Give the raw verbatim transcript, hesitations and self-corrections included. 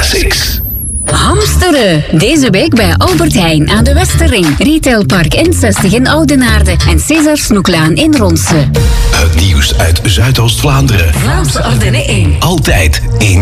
Classics. Hamsteren. Deze week bij Albert Heijn aan de Westerring. Retailpark N zestig in Oudenaarde en César Snoeklaan in Ronse. Het nieuws uit Zuidoost-Vlaanderen. Vlaamse Ardennen één. Altijd in